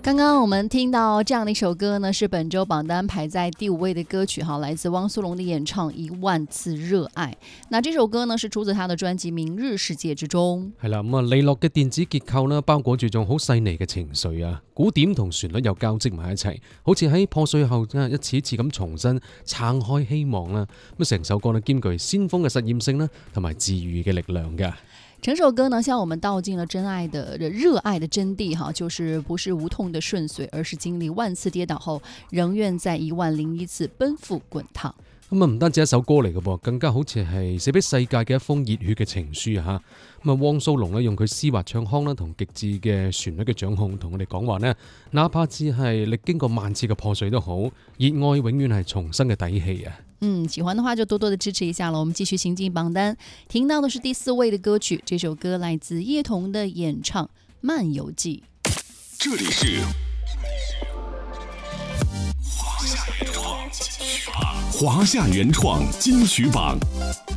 刚刚我们听到这样的一首歌呢，是本周榜单排在第5位的歌曲，来自汪苏泷的演唱《10000次熱愛》。那這首歌呢是出自他的專輯《明日世界》之中。 係啦，利落嘅電子結構呢，包裹住種好細膩嘅情緒啊，鼓點同旋律又交織埋一齊，好似喺破碎後一次次咁重新撐開希望啦。咁成首歌呢兼具先鋒嘅實驗性啦，同埋治癒嘅力量㗎。 整首歌呢，向我們道盡了真愛的熱愛的真諦就是不是無痛的順遂，而是經歷萬次跌倒後，仍願在10001次奔赴滾燙。 咁唔單止一首歌嚟嘅噃，更加好似係寫俾世界嘅一封熱血嘅情書啊！咁汪蘇泷用佢絲滑唱腔啦，同極致嘅旋律嘅掌控，同我哋講話呢，哪怕只係歷經過萬次嘅破碎都好，熱愛永遠係重生嘅底氣啊！ 喜歡的話就多多的支持一下了。我們繼續行進榜單，聽到的是第4位的歌曲，這首歌來自葉童的演唱《漫遊記》。 這裡是華夏原創金曲榜。